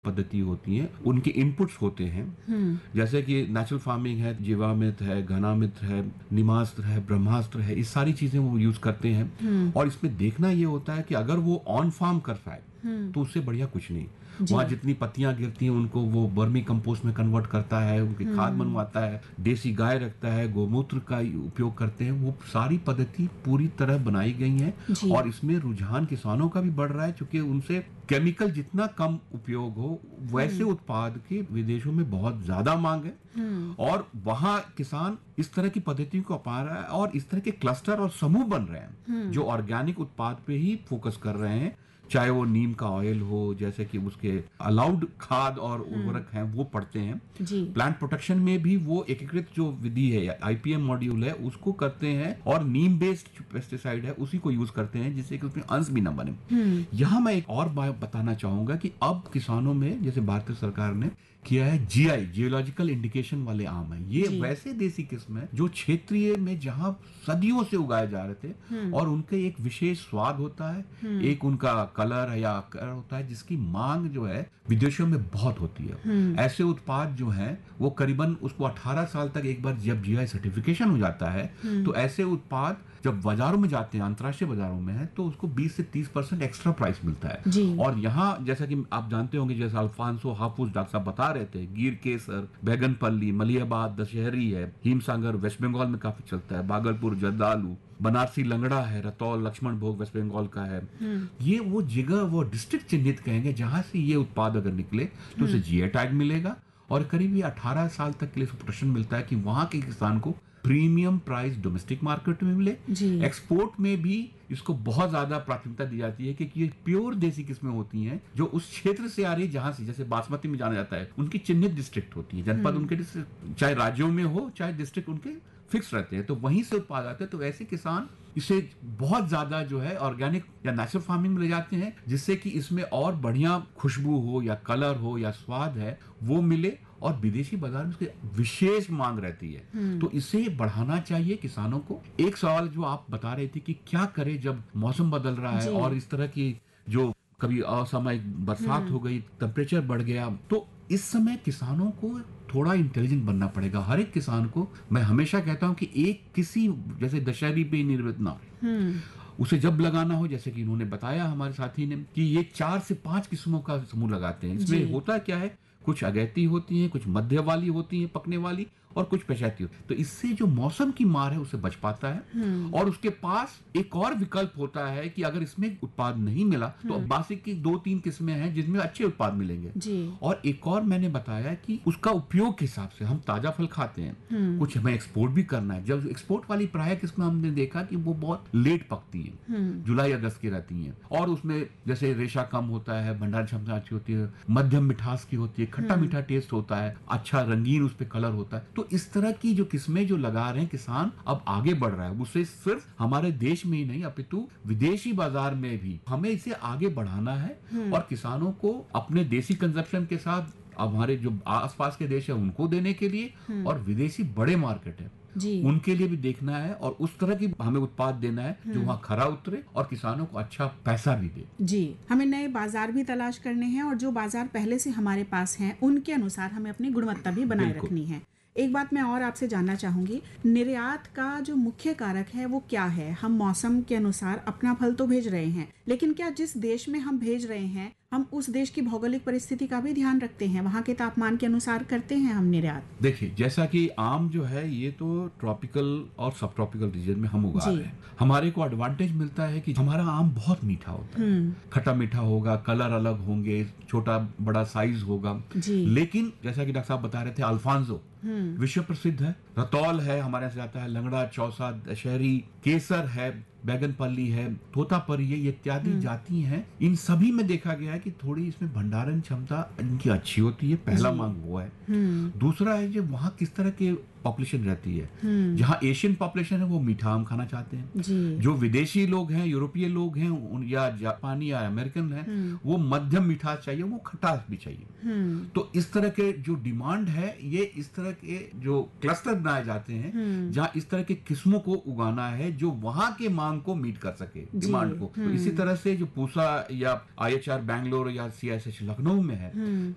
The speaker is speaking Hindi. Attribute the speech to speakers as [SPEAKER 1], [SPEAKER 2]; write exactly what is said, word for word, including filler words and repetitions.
[SPEAKER 1] पद्धति होती है, उनके इनपुट्स होते हैं। जैसे कि नेचुरल फार्मिंग है, जीवामृत है, घनामृत है, निमास्त्र है, ब्रह्मास्त्र है, इस सारी चीजें वो यूज करते हैं। और इसमें देखना ये होता है कि अगर वो ऑन फार्म कर पाए तो उससे बढ़िया कुछ नहीं। वहां जितनी पत्तियां गिरती हैं उनको वो वर्मी कंपोस्ट में कन्वर्ट करता है, उनकी खाद बनवाता है, देसी गाय रखता है, गोमूत्र का उपयोग करते हैं। वो सारी पद्धति पूरी तरह बनाई गई है और इसमें रुझान किसानों का भी बढ़ रहा है, क्योंकि उनसे केमिकल जितना कम उपयोग हो वैसे उत्पाद की विदेशों में बहुत ज्यादा मांग है और वहां किसान इस तरह की पद्धतियों को अपना रहा है और इस तरह के क्लस्टर और समूह बन रहे हैं जो ऑर्गेनिक उत्पाद पे ही फोकस कर रहे हैं। चाहे वो नीम का ऑयल हो, जैसे कि उसके अलाउड खाद और उर्वरक हैं वो पड़ते हैं। प्लांट प्रोटेक्शन में भी वो एकीकृत जो विधि है, आईपीएम मॉड्यूल है, उसको करते हैं और नीम बेस्ड पेस्टिसाइड है उसी को यूज करते हैं जिससे कि उसमें अंश भी न बने। यहाँ मैं एक और बात बताना चाहूंगा कि अब किसानों में जैसे भारत सरकार ने किया है जीआई, जियोलॉजिकल इंडिकेशन वाले आम है। ये वैसे देसी किस्म है जो क्षेत्रीय में जहां सदियों से उगाए जा रहे थे और उनके एक विशेष स्वाद होता है, एक उनका कलर या आकार होता है जिसकी मांग जो है विदेशों में बहुत होती है। ऐसे उत्पाद जो है वो करीबन उसको अठारह साल तक एक बार जब जीआई सर्टिफिकेशन हो जाता है तो ऐसे उत्पाद जब बाजारों में जाते हैं, अंतर्राष्ट्रीय बाजारों में है, तो उसको बीस से तीस परसेंट एक्स्ट्रा प्राइस मिलता है। और यहाँ जैसा कि आप जानते होंगे, जैसे अल्फांसो, हाफूज डॉक्टर साहब बता रहे थे, गिर केसर, बैगनपल्ली, मलियाबाद, दशहरी है, हिमसागर वेस्ट बंगाल में काफी चलता है, भागलपुर जर्दालू, बनारसी लंगड़ा है, रतौल लक्ष्मण भोग वेस्ट बंगाल का है। ये वो जगह, वो डिस्ट्रिक्ट चिन्हित कहेंगे जहां से ये उत्पाद अगर निकले तो उसे जीआई टैग मिलेगा और करीब ये अठारह साल तक के लिए प्रोटेक्शन मिलता है कि वहां के किसान को प्रीमियम प्राइस डोमेस्टिक मार्केट में मिले। एक्सपोर्ट में भी इसको बहुत ज्यादा प्राथमिकता दी जाती है क्योंकि ये प्योर देसी किस्में होती हैं जो उस क्षेत्र से आ रही है जहां से, जैसे बासमती में जाना जाता है, उनकी चिन्हित डिस्ट्रिक्ट होती है, जनपद उनके डिस्ट्रिक्ट, चाहे राज्यों में हो चाहे डिस्ट्रिक्ट उनके फिक्स रहते हैं, तो वहीं से उत्पाद आते हैं। तो ऐसे किसान इसे बहुत ज्यादा जो है ऑर्गेनिक या नेचुरल फार्मिंग में ले जाते हैं जिससे कि इसमें और बढ़िया खुशबू हो या कलर हो या स्वाद है वो मिले और विदेशी बाजार में उसकी विशेष मांग रहती है। तो इसे बढ़ाना चाहिए किसानों को। एक सवाल जो आप बता रहे थे कि क्या करें जब मौसम बदल रहा है और इस तरह की जो कभी असामयिक बरसात हो गई, टेम्परेचर बढ़ गया, तो इस समय किसानों को थोड़ा इंटेलिजेंट बनना पड़ेगा। हर एक किसान को मैं हमेशा कहता हूं कि एक किसी जैसे दशहरी पे निर्मित ना उसे जब लगाना हो, जैसे कि इन्होंने बताया हमारे साथी ने कि ये चार से पांच किस्मों का समूह लगाते हैं। इसमें होता क्या है, कुछ अगैती होती हैं, कुछ मध्य वाली होती हैं पकने वाली और कुछ पछैती होती है। तो इससे जो मौसम की मार है उसे बच पाता है। और उसके पास एक और विकल्प होता है कि अगर इसमें उत्पाद नहीं मिला तो बासी की दो तीन किस्में हैं जिसमें अच्छे उत्पाद मिलेंगे। और एक और मैंने बताया कि उसका उपयोग के हिसाब से हम ताजा फल खाते हैं, कुछ हमें एक्सपोर्ट भी करना है। जब एक्सपोर्ट वाली प्राय किस्में हमने देखा कि वो बहुत लेट पकती है, जुलाई अगस्त की रहती है और उसमें जैसे रेशा कम होता है, भंडारण क्षमता अच्छी होती है, मध्यम मिठास की होती है, खट्टा मीठा टेस्ट होता है, अच्छा रंगीन उस पर कलर होता है। तो इस तरह की जो किस्में जो लगा रहे हैं किसान, अब आगे बढ़ रहा है। उससे सिर्फ हमारे देश में ही नहीं अपितु विदेशी बाजार में भी हमें इसे आगे बढ़ाना है और किसानों को अपने देसी कंजप्शन के साथ अब हमारे जो आसपास के देश है उनको देने के लिए और विदेशी बड़े मार्केट है उनके लिए भी देखना है और उस तरह की हमें उत्पाद देना है जो वहाँ खरा उतरे और किसानों को अच्छा पैसा भी दे।
[SPEAKER 2] जी, हमें नए बाजार भी तलाश करने हैं और जो बाजार पहले से हमारे पास हैं उनके अनुसार हमें अपनी गुणवत्ता भी बनाए रखनी है। एक बात मैं और आपसे जानना चाहूंगी, निर्यात का जो मुख्य कारक है वो क्या है? हम मौसम के अनुसार अपना फल तो भेज रहे हैं, लेकिन क्या जिस देश में हम भेज रहे हैं हम उस देश की भौगोलिक परिस्थिति का भी ध्यान रखते हैं? वहाँ के तापमान के अनुसार करते हैं हम निर्यात?
[SPEAKER 1] देखिए, जैसा कि आम जो है ये तो ट्रॉपिकल और सब ट्रॉपिकल रीजन में हम उगा रहे हैं। हमारे को एडवांटेज मिलता है कि हमारा आम बहुत मीठा होता है, खट्टा मीठा होगा, कलर अलग होंगे, छोटा बड़ा साइज होगा। लेकिन जैसा कि डॉक्टर साहब बता रहे थे, अल्फांसो विश्व प्रसिद्ध है, रतौल है, हमारे यहाँ से आता है, लंगड़ा, चौसा, दशहरी, केसर है, बैगनपल्ली है, तोतापरी है, ये इत्यादि जाति हैं। इन सभी में देखा गया है कि थोड़ी इसमें भंडारण क्षमता इनकी अच्छी होती है। पहला मांग वो है। दूसरा है जो वहाँ किस तरह के पॉपुलेशन रहती है। जहाँ एशियन पॉपुलेशन है वो मीठा आम खाना चाहते हैं, जो विदेशी लोग हैं, यूरोपीय लोग हैं या जापानी या अमेरिकन हैं, वो मध्यम मिठास चाहिए, वो खटास भी चाहिए। तो इस तरह के जो डिमांड है, ये इस तरह के जो क्लस्टर बनाए जाते हैं जहाँ इस तरह के किस्मों को उगाना है जो वहां के मांग को मीट कर सके, डिमांड को। तो इसी तरह से जो पूसा या आई एच आर बैंगलोर या सी एस एच लखनऊ में है,